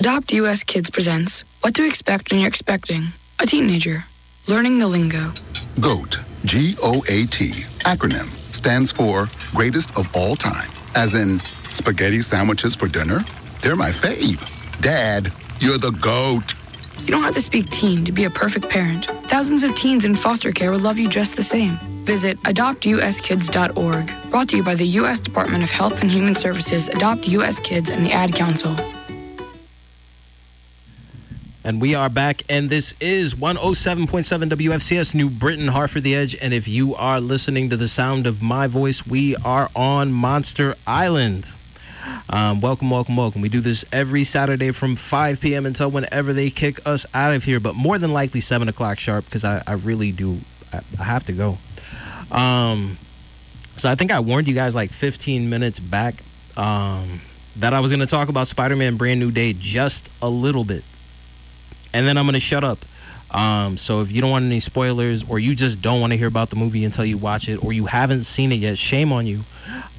Adopt US Kids presents What to Expect When You're Expecting a Teenager. Learning the lingo. GOAT, G-O-A-T, acronym, stands for Greatest of All Time. As in, spaghetti sandwiches for dinner? They're my fave. Dad, you're the GOAT. You don't have to speak teen to be a perfect parent. Thousands of teens in foster care will love you just the same. Visit adoptuskids.org. Brought to you by the U.S. Department of Health and Human Services, Adopt U.S. Kids, and the Ad Council. And we are back, and this is 107.7 WFCS, New Britain, Hartford The Edge. And if you are listening to the sound of my voice, we are on Monster Island. Welcome. We do this every Saturday from 5 p.m. until whenever they kick us out of here, but more than likely 7 o'clock sharp, because I really do. I have to go. So I think I warned you guys like 15 minutes back that I was going to talk about Spider-Man Brand New Day just a little bit. And then I'm going to shut up. So if you don't want any spoilers, or you just don't want to hear about the movie until you watch it, or you haven't seen it yet, shame on you.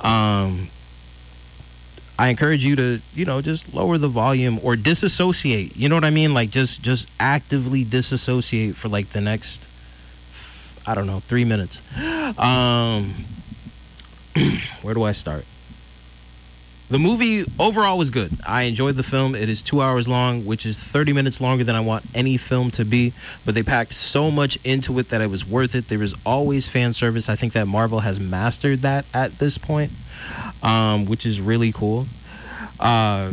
I encourage you to, just lower the volume or disassociate. You know what I mean? Like just actively disassociate for like the next, 3 minutes. Where do I start? The movie overall was good. I enjoyed the film. It is 2 hours long, which is 30 minutes longer than I want any film to be. But they packed so much into it that it was worth it. There was always fan service. I think that Marvel has mastered that at this point, which is really cool. But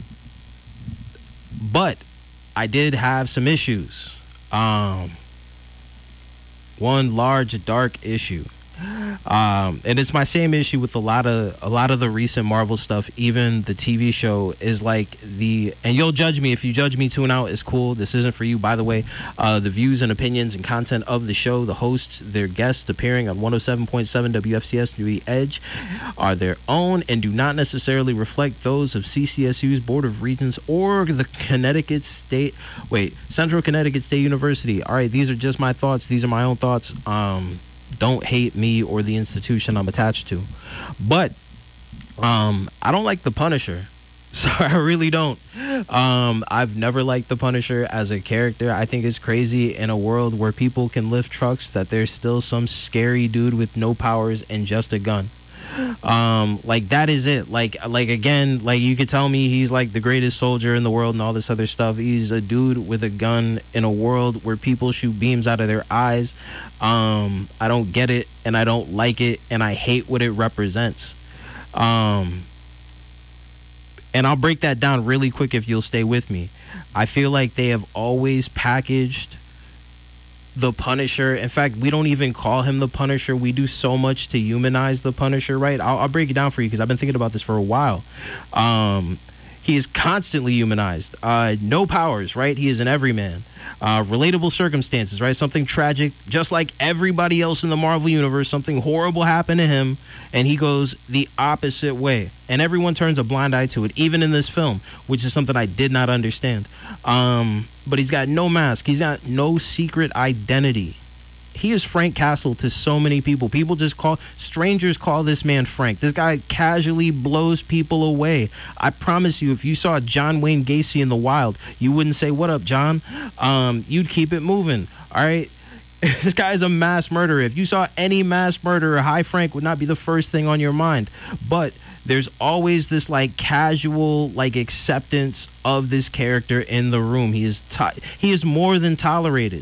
I did have some issues. One large, dark issue. And it's my same issue with a lot of the recent Marvel stuff. Even the TV show is like and you'll judge me. If you judge me, tune out. It's cool. This isn't for you, by the way. The views and opinions and content of the show, the hosts, their guests appearing on 107.7 WFCS New Edge are their own and do not necessarily reflect those of CCSU's Board of Regents or the Central Connecticut State University. All right, these are just my thoughts. These are my own thoughts. Don't hate me or the institution I'm attached to. But I don't like the Punisher. Sorry, I really don't. I've never liked the Punisher as a character. I think it's crazy in a world where people can lift trucks that there's still some scary dude with no powers and just a gun. Like that is it. Like again, like you could tell me he's like the greatest soldier in the world and all this other stuff. He's a dude with a gun in a world where people shoot beams out of their eyes. I don't get it, and I don't like it, and I hate what it represents. And I'll break that down really quick if you'll stay with me. I feel like they have always packaged the Punisher. In fact, we don't even call him the Punisher. We do so much to humanize the Punisher, right? I'll break it down for you because I've been thinking about this for a while. He is constantly humanized. No powers, right? He is an everyman. Relatable circumstances, right? Something tragic, just like everybody else in the Marvel Universe. Something horrible happened to him, and he goes the opposite way. And everyone turns a blind eye to it, even in this film, which is something I did not understand. But he's got no mask. He's got no secret identity. He is Frank Castle to so many people. Strangers call this man Frank. This guy casually blows people away. I promise you, if you saw John Wayne Gacy in the wild, you wouldn't say, "What up, John?" You'd keep it moving. All right. This guy is a mass murderer. If you saw any mass murderer, Hi Frank would not be the first thing on your mind. But there's always this like casual like acceptance of this character in the room. He is more than tolerated.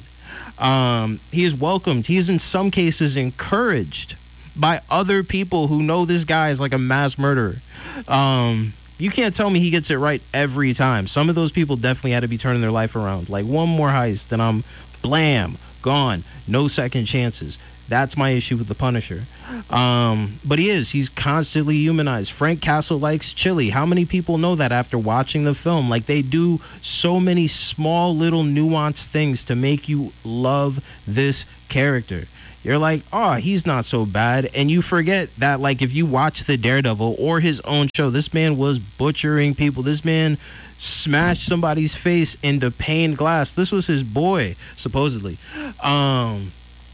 He is welcomed. He is in some cases encouraged by other people who know this guy is like a mass murderer. You can't tell me he gets it right every time. Some of those people definitely had to be turning their life around. Like one more heist and I'm blam, gone, no second chances. That's my issue with the Punisher. But he's constantly humanized. Frank Castle likes chili. How many people know that after watching the film? Like they do so many small little nuanced things to make you love this character. You're like, oh, he's not so bad. And you forget that, like, if you watch the Daredevil or his own show, this man was butchering people. This man smashed somebody's face into pane glass. This was his boy, supposedly.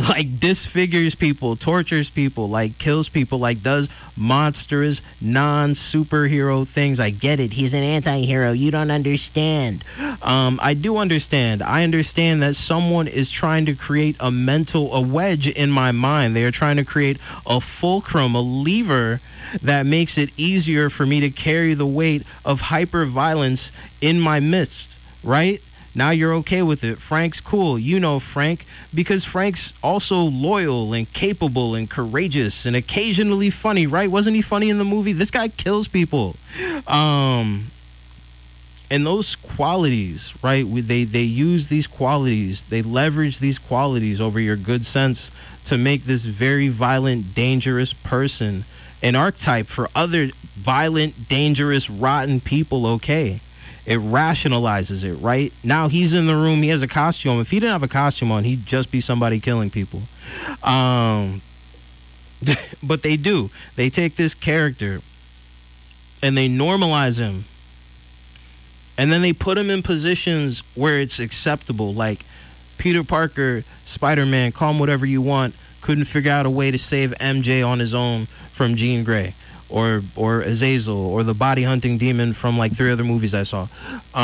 like disfigures people, tortures people, like kills people, like does monstrous non-superhero things. I get it. He's an anti-hero. You don't understand. I do understand. I understand that someone is trying to create a wedge in my mind. They are trying to create a fulcrum, a lever that makes it easier for me to carry the weight of hyper-violence in my midst, right? Now you're okay with it. Frank's cool. You know Frank, because Frank's also loyal and capable and courageous and occasionally funny, right? Wasn't he funny in the movie? This guy kills people. And those qualities, right? They use these qualities. They leverage these qualities over your good sense to make this very violent, dangerous person an archetype for other violent, dangerous, rotten people, okay? It rationalizes it, right? Now he's in the room. He has a costume. If he didn't have a costume on, he'd just be somebody killing people. But they do. They take this character and they normalize him. And then they put him in positions where it's acceptable. Like Peter Parker, Spider-Man, call him whatever you want, couldn't figure out a way to save MJ on his own from Jean Grey. Or Azazel, or the body hunting demon from like 3 other movies I saw.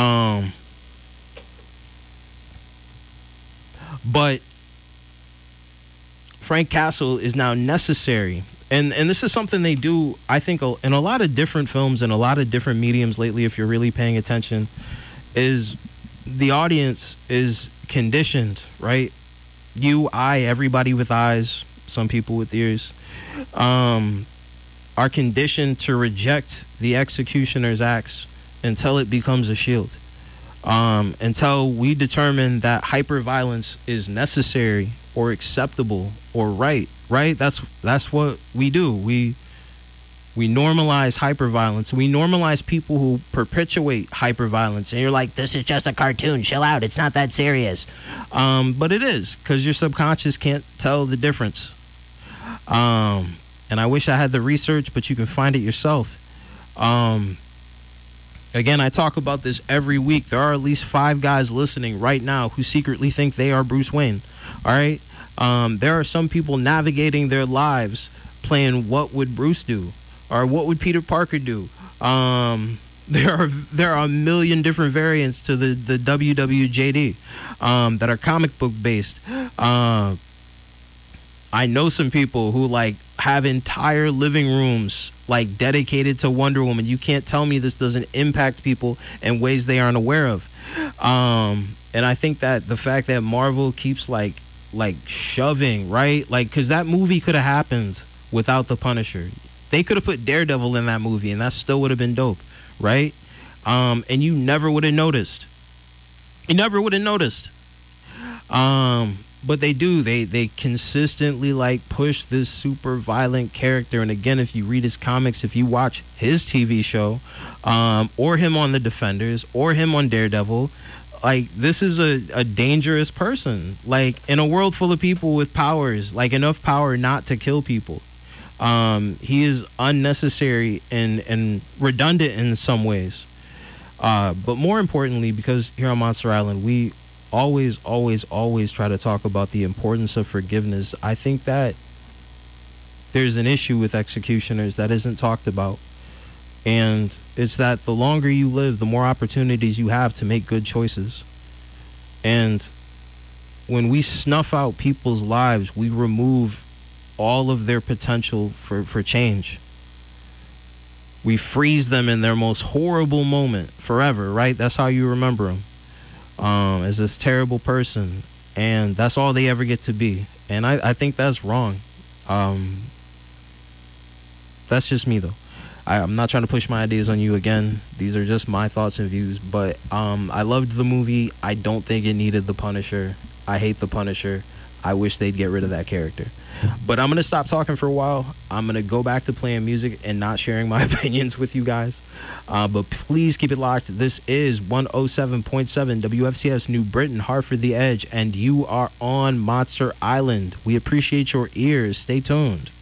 But Frank Castle is now necessary. And this is something they do, I think, in a lot of different films and a lot of different mediums lately, if you're really paying attention, is the audience is conditioned, right? You, I, everybody with eyes, some people with ears, are conditioned to reject the executioner's acts until it becomes a shield. Until we determine that hyperviolence is necessary or acceptable or right? That's what we do. We normalize hyperviolence. We normalize people who perpetuate hyperviolence. And you're like, this is just a cartoon. Chill out. It's not that serious. But it is, because your subconscious can't tell the difference. And I wish I had the research, but you can find it yourself. Again, I talk about this every week. There are at least 5 guys listening right now who secretly think they are Bruce Wayne. All right? There are some people navigating their lives playing what would Bruce do? Or what would Peter Parker do? There are a million different variants to the WWJD that are comic book based. I know some people who like have entire living rooms like dedicated to Wonder Woman. You can't tell me this doesn't impact people in ways they aren't aware of. And I think that the fact that Marvel keeps like shoving, right? Like, because that movie could have happened without the Punisher. They could have put Daredevil in that movie and that still would have been dope, right? And you never would have noticed. You never would have noticed. But they do. They consistently like push this super violent character. And again, if you read his comics, if you watch his TV show, or him on The Defenders, or him on Daredevil, like this is a dangerous person. Like in a world full of people with powers, like enough power not to kill people. He is unnecessary and redundant in some ways. But more importantly, because here on Monster Island, we always try to talk about the importance of forgiveness. I think that there's an issue with executioners that isn't talked about. And it's that the longer you live, the more opportunities you have to make good choices. And when we snuff out people's lives, we remove all of their potential for change. We freeze them in their most horrible moment forever, right? That's how you remember them. As this terrible person, and that's all they ever get to be. And I think that's wrong. That's just me though. I'm not trying to push my ideas on you again. These are just my thoughts and views, but I loved the movie. I don't think it needed the Punisher. I hate the Punisher. I wish they'd get rid of that character. But I'm going to stop talking for a while. I'm going to go back to playing music and not sharing my opinions with you guys. But please keep it locked. This is 107.7 WFCS New Britain, Hartford The Edge, and you are on Monster Island. We appreciate your ears. Stay tuned.